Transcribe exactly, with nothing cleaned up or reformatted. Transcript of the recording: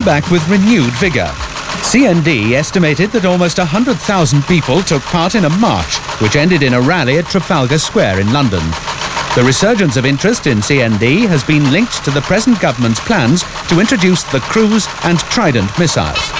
back with renewed vigour. C N D estimated that almost one hundred thousand people took part in a march, which ended in a rally at Trafalgar Square in London. The resurgence of interest in C N D has been linked to the present government's plans to introduce the Cruise and Trident missiles.